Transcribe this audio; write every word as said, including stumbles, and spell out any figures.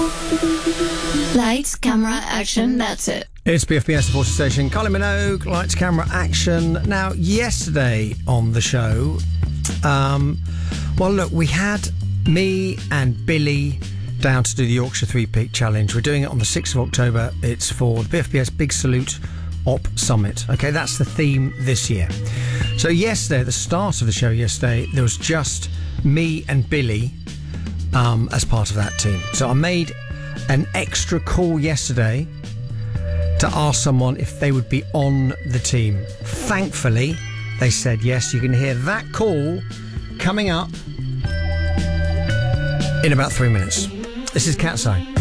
Lights, camera, action, that's it. It's B F B S, the Forces Station. Kylie Minogue, lights, camera, action. Now, yesterday on the show, um, well, look, we had me and Billy down to do the Yorkshire Three Peak Challenge. We're doing it on the sixth of October. It's for the B F B S Big Salute Op Summit. Okay, that's the theme this year. So yesterday, at the start of the show yesterday, there was just me and Billy um, as part of that team. So I made an extra call yesterday to ask someone if they would be on the team. Thankfully, they said yes. You can hear that call coming up in about three minutes. This is Cat's Eye.